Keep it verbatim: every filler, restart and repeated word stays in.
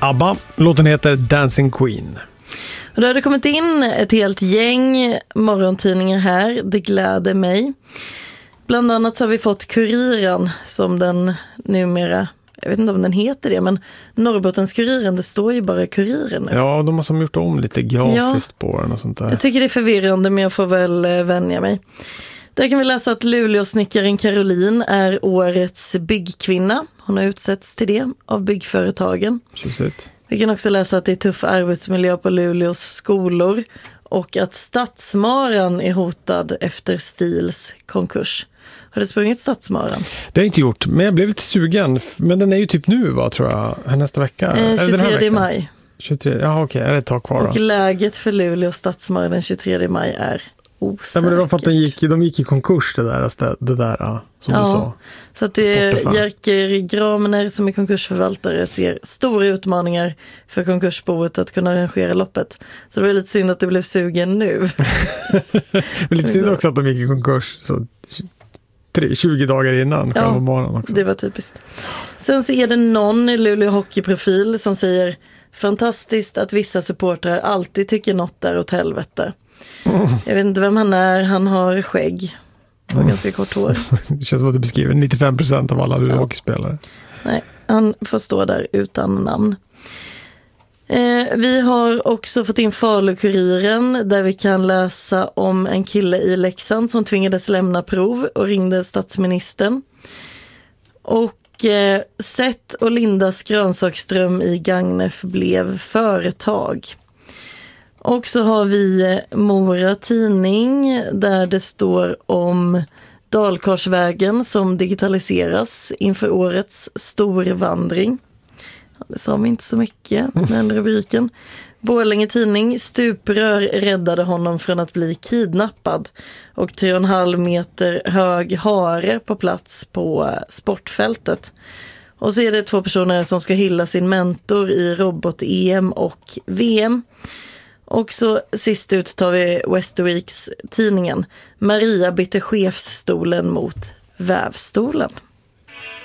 ABBA. Låten heter Dancing Queen. Och då har det kommit in ett helt gäng morgontidningar här. Det gläder mig. Bland annat så har vi fått Kuriren som den numera, jag vet inte om den heter det, men Norrbottens-Kuriren, det står ju bara Kuriren nu. Ja, de har som gjort om lite grafiskt ja. på den och sånt där. Jag tycker det är förvirrande, men jag får väl vänja mig. Där kan vi läsa att Luleå-snickaren Caroline är årets byggkvinna. Hon har utsetts till det av byggföretagen. Tjusigt. Vi kan också läsa att det är tuff arbetsmiljö på Luleås skolor och att Stadsmaran är hotad efter Stils konkurs. Har det sprungit Stadsmaran? Det har jag inte gjort, men jag blev lite sugen. Men den är ju typ nu, va, tror jag, nästa vecka. Eh, tjugotredje maj. tjugotre, ja, okej, okay. Är det ett tag kvar då? Och läget för Luleå Stadsmaran den tjugotredje maj är osäkert. Ja, men det var för att den gick, de gick i konkurs det där, det där som ja, du sa. Så att det är Jerker Gramner som är konkursförvaltare ser stora utmaningar för konkursboet att kunna arrangera loppet. Så det var lite synd att du blev sugen nu. Men lite synd också att de gick i konkurs så tjugo dagar innan ja, morgonen också. Det var typiskt. Sen så är det någon i Luleå hockeyprofil som säger fantastiskt att vissa supportrar alltid tycker något där åt helvete. Mm. Jag vet inte vem han är, han har skägg och mm. ganska kort hår. Det känns som att du beskriver nittiofem procent av alla Luleå ja. hockeyspelare. Nej, han får stå där utan namn. Eh, vi har också fått in Falukuriren där vi kan läsa om en kille i Leksand som tvingades lämna prov och ringde statsministern. Och eh, Seth och Lindas grönsaksström i Gagnef blev företag. Och så har vi Mora tidning där det står om Dalkarsvägen som digitaliseras inför årets storvandring. Det sa vi inte så mycket, den rubriken. Borlänge tidning, stuprör räddade honom från att bli kidnappad. Och tre och en halv meter hög hare på plats på sportfältet. Och så är det två personer som ska hylla sin mentor i robot-E M och V M. Och så sist ut tar vi Västerviks tidningen. Maria bytte chefsstolen mot vävstolen.